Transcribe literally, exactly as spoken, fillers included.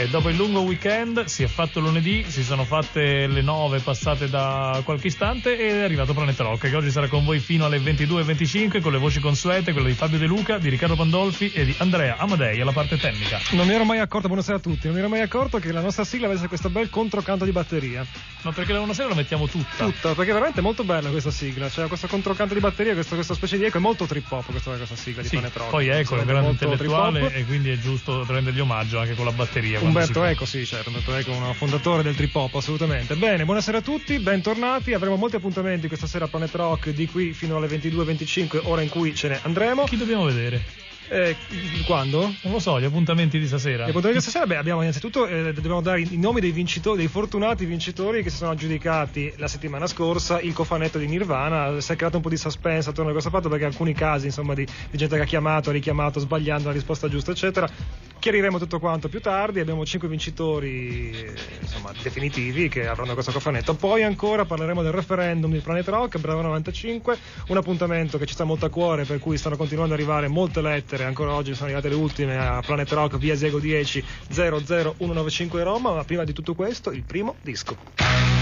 E dopo il lungo weekend si è fatto lunedì, si sono fatte le nove passate da qualche istante ed è arrivato Planet Rock, che oggi sarà con voi fino alle ventidue e venticinque con le voci consuete, quelle di Fabio De Luca, di Riccardo Pandolfi e di Andrea Amadei alla parte tecnica. Non mi ero mai accorto, buonasera a tutti, non mi ero mai accorto che la nostra sigla avesse questo bel controcanto di batteria. No, perché una sera la mettiamo tutta. Tutta, perché è veramente molto bella questa sigla, cioè questo controcanto di batteria, questo, questa specie di eco, è molto trip hop questa, questa sigla di sì, Planet Rock. Poi Eco è un grande intellettuale e quindi è giusto rendergli omaggio anche con la batteria. Umberto Eco, sì, certo, Umberto Eco è un fondatore del trip hop, assolutamente. Bene, buonasera a tutti, bentornati, avremo molti appuntamenti questa sera a Planet Rock, di qui fino alle ventidue e venticinque, ora in cui ce ne andremo. Chi dobbiamo vedere? Eh, quando? Non lo so, gli appuntamenti di stasera. Gli appuntamenti di stasera, beh, abbiamo innanzitutto eh, dobbiamo dare i nomi dei vincitori, dei fortunati vincitori che si sono aggiudicati la settimana scorsa il cofanetto di Nirvana. Si è creato un po' di suspense attorno a questo fatto, perché alcuni casi, insomma, di, di gente che ha chiamato, ha richiamato sbagliando la risposta giusta, eccetera. Chiariremo tutto quanto più tardi. Abbiamo cinque vincitori, insomma, definitivi, che avranno questo cofanetto. Poi ancora parleremo del referendum di Planet Rock, Bravo novantacinque, un appuntamento che ci sta molto a cuore, per cui stanno continuando ad arrivare molte lettere. Ancora oggi sono arrivate le ultime a Planet Rock, via Ziego dieci zero zero uno nove cinque Roma. Ma prima di tutto questo, il primo disco.